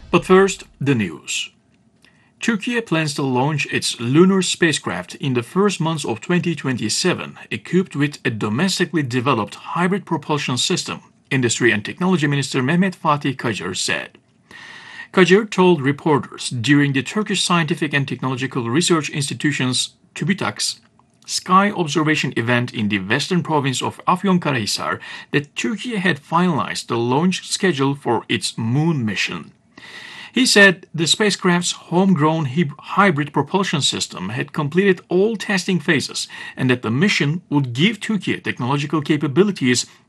But first, the news. Turkey plans to launch its lunar spacecraft in the first months of 2027, equipped with a domestically developed hybrid propulsion system, Industry and Technology Minister Mehmet Fatih Kacar said. Kacar told reporters during the Turkish Scientific and Technological Research Institution's TÜBİTAK's sky observation event in the western province of Afyonkarahisar that Turkey had finalized the launch schedule for its moon mission. He said the spacecraft's homegrown hybrid propulsion system had completed all testing phases and that the mission would give Turkey technological capabilities